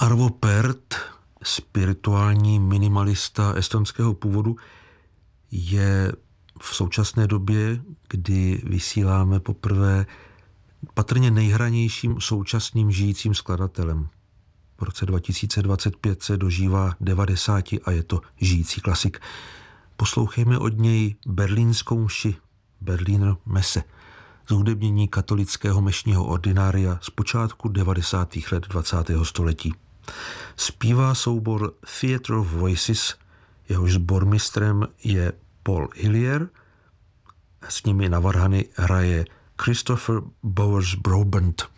Arvo Pärt, spirituální minimalista estonského původu, je v současné době, kdy vysíláme poprvé, patrně nejhranějším současným žijícím skladatelem. V roce 2025 se dožívá 90 a je to žijící klasik. Poslouchejme od něj berlínskou mši, Berliner Messe, zhudebnění katolického mešního ordinária z počátku 90. let 20. století. Zpívá soubor Theatre of Voices, jehož sbormistrem je Paul Hillier, s nimi na varhany hraje Christopher Bowers Brabant.